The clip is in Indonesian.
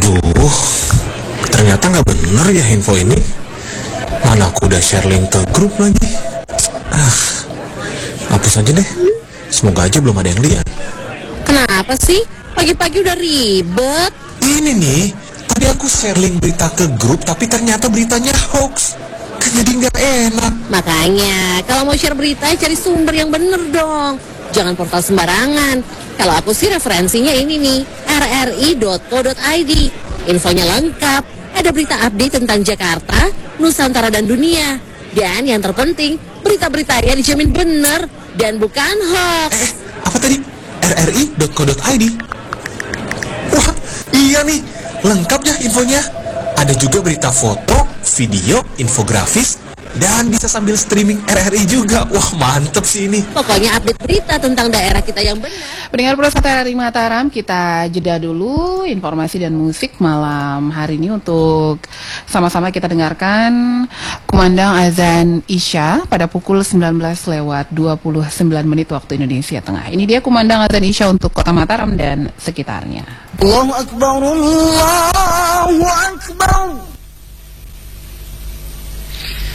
Aduh, ternyata nggak bener ya info ini. Mana aku udah share link ke grup lagi. Hapus aja deh. Semoga aja belum ada yang lihat. Kenapa sih? Pagi-pagi udah ribet. Ini nih, tadi aku share link berita ke grup, tapi ternyata beritanya hoax. Kan jadi nggak enak. Makanya, kalau mau share berita, cari sumber yang bener dong. Jangan portal sembarangan. Kalau aku sih referensinya ini nih, rri.co.id. Infonya lengkap. Ada berita update tentang Jakarta, Nusantara, dan dunia. Dan yang terpenting, berita-beritanya dijamin bener dan bukan hoax. Apa tadi? rri.co.id. Wah, iya nih, lengkap ya infonya. Ada juga berita foto, video, infografis, dan bisa sambil streaming RRI juga. Wah, mantep sih ini. Pokoknya update berita tentang daerah kita yang benar. Pendengar Pro1 RRI Mataram, kita jeda dulu informasi dan musik malam hari ini untuk sama-sama kita dengarkan kumandang azan Isya pada pukul 19:29 waktu Indonesia Tengah. Ini dia kumandang azan Isya untuk Kota Mataram dan sekitarnya. Allahu Akbar, Allahu Akbar.